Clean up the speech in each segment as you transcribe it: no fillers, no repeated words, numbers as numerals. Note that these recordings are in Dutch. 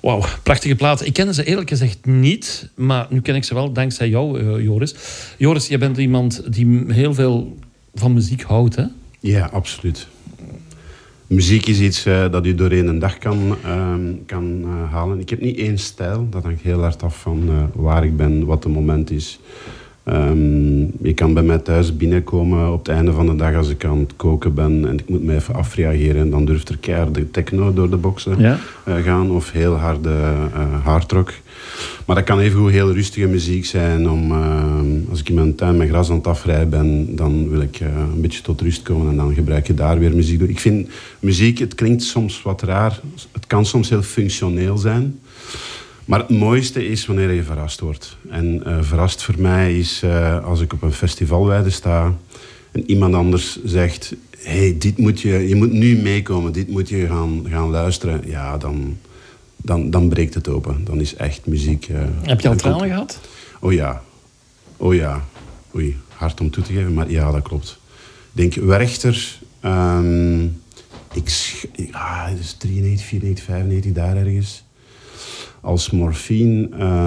Wauw, prachtige plaat. Ik kende ze eerlijk gezegd niet, maar nu ken ik ze wel dankzij jou, Joris. Joris, jij bent iemand die heel veel van muziek houdt, hè? Ja, absoluut. Muziek is iets dat u doorheen een dag kan halen. Ik heb niet één stijl. Dat hangt heel hard af van waar ik ben, wat het moment is. Je kan bij mij thuis binnenkomen op het einde van de dag als ik aan het koken ben en ik moet me even afreageren en dan durft er keihard de techno door de boxen gaan of heel harde hardrock. Maar dat kan even heel rustige muziek zijn om als ik in mijn tuin mijn gras aan het afrijden ben, dan wil ik een beetje tot rust komen en dan gebruik je daar weer muziek. Ik vind muziek, het klinkt soms wat raar, het kan soms heel functioneel zijn. Maar het mooiste is wanneer je verrast wordt. En verrast voor mij is als ik op een festivalweide sta en iemand anders zegt, hey, je moet nu meekomen, dit moet je gaan luisteren. Ja, dan breekt het open. Dan is echt muziek... Heb je al tranen gehad? Oh ja. Oei, hard om toe te geven, maar ja, dat klopt. Ik denk, Werchter... het is 93, 94, 95, daar ergens... Als Morphine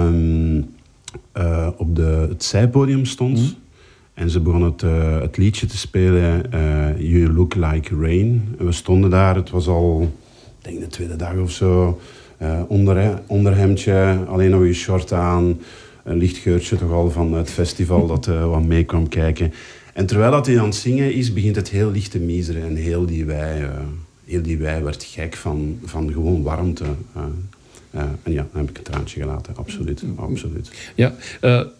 op het zijpodium stond en ze begon het liedje te spelen You Look Like Rain. En we stonden daar, het was al, ik denk de tweede dag of zo, onderhemdje, alleen nog je short aan, een licht geurtje toch al van het festival dat wat mee kwam kijken. En terwijl dat hij aan het zingen is, begint het heel licht te miseren en heel die wei werd gek van gewoon warmte. En ja, dan heb ik een traantje gelaten, absoluut. Ja,